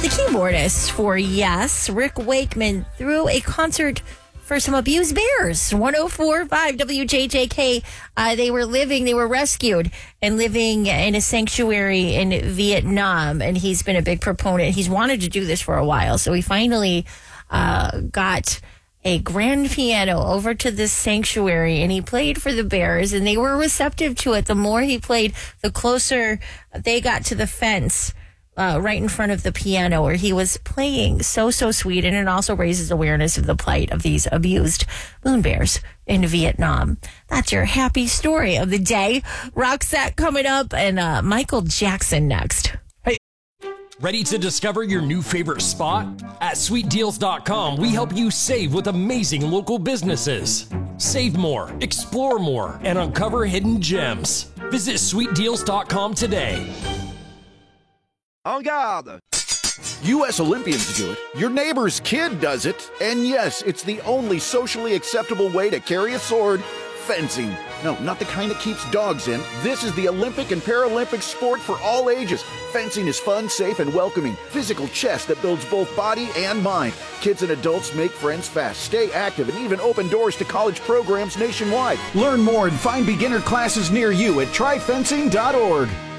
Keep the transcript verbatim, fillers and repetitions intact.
The keyboardist for Yes, Rick Wakeman, threw a concert for some abused bears. one oh four point five W J J K. Uh, they were living, they were rescued and living in a sanctuary in Vietnam. And he's been a big proponent. He's wanted to do this for a while. So he finally uh, got a grand piano over to this sanctuary, and he played for the bears, and they were receptive to it. The more he played, the closer they got to the fence uh, right in front of the piano where he was playing. So, so sweet. And it also raises awareness of the plight of these abused moon bears in Vietnam. That's your happy story of the day. Roxette coming up, and uh, Michael Jackson next. Ready to discover your new favorite spot? At sweet deals dot com, we help you save with amazing local businesses. Save more, explore more, and uncover hidden gems. Visit sweet deals dot com today. En garde! U S Olympians do it, your neighbor's kid does it, and yes, it's the only socially acceptable way to carry a sword: fencing. No, not the kind that keeps dogs in. This is the Olympic and Paralympic sport for all ages. Fencing is fun, safe, and welcoming. Physical chess that builds both body and mind. Kids and adults make friends fast, stay active, and even open doors to college programs nationwide. Learn more and find beginner classes near you at try fencing dot org.